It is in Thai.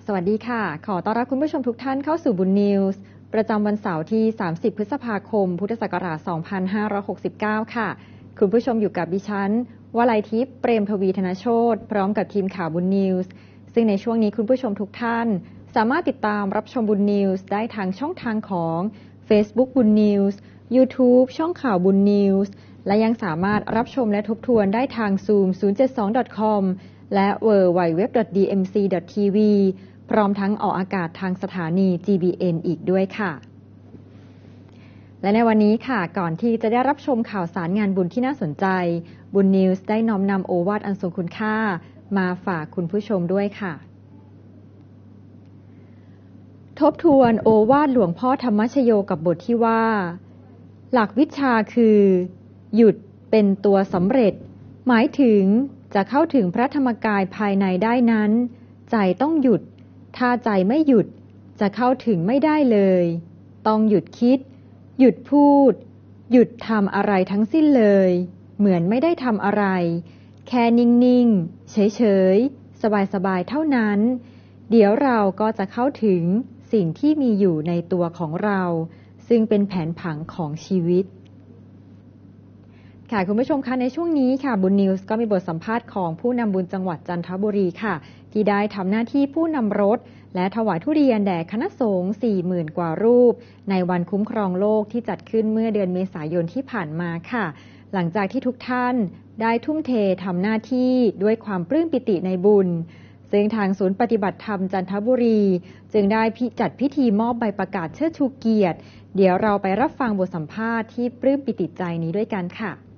สวัสดีค่ะขอต้อนรับคุณผู้ชมทุกท่านเข้าสู่บุญนิวส์ประจำวันเสาร์ที่30พฤษภาคมพุทธศักราช2569ค่ะคุณผู้ชมอยู่กับดิฉันวลัยทิพย์เปรมทวีธนโชติพร้อมกับทีมข่าวบุญนิวส์ซึ่งในช่วงนี้คุณผู้ชมทุกท่านสามารถติดตามรับชมบุญนิวส์ได้ทางช่องทางของ Facebook บุญนิวส์ YouTube ช่องข่าวบุญนิวส์และยังสามารถรับชมและทบทวนได้ทาง Zoom 072.com และ www.dmc.tv พร้อมทั้งออกอากาศทางสถานี GBN อีกด้วยค่ะและในวันนี้ค่ะก่อนที่จะได้รับชมข่าวสารงานบุญที่น่าสนใจบุญนิวส์ได้น้อมนำโอวาทอันทรงคุณค่ามาฝากคุณผู้ชมด้วยค่ะทบทวนโอวาทหลวงพ่อธรรมชโยกับบทที่ว่าหลักวิชาคือหยุดเป็นตัวสำเร็จหมายถึงจะเข้าถึงพระธรรมกายภายในได้นั้นใจต้องหยุดถ้าใจไม่หยุดจะเข้าถึงไม่ได้เลยต้องหยุดคิดหยุดพูดหยุดทำอะไรทั้งสิ้นเลยเหมือนไม่ได้ทำอะไรแค่นิ่งๆเฉยๆสบายๆเท่านั้นเดี๋ยวเราก็จะเข้าถึงสิ่งที่มีอยู่ในตัวของเราซึ่งเป็นแผนผังของชีวิตค่ะคุณผู้ชมคะในช่วงนี้ค่ะบุญนิวส์ก็มีบทสัมภาษณ์ของผู้นำบุญจังหวัดจันทบุรีค่ะที่ได้ทำหน้าที่ผู้นำรถและถวายทุเรียนแด่คณะสงฆ์ 40,000 กว่ารูปในวันคุ้มครองโลกที่จัดขึ้นเมื่อเดือนเมษายนที่ผ่านมาค่ะหลังจากที่ทุกท่านได้ทุ่มเททำหน้าที่ด้วยความปลื้มปิติในบุญซึ่งทางศูนย์ปฏิบัติธรรมจันทบุรีจึงได้จัดพิธีมอบใบประกาศเชิดชูเกียรติเดี๋ยวเราไปรับฟังบทสัมภาษณ์ที่ปลื้มปิติใจนี้ด้วยกันค่ะ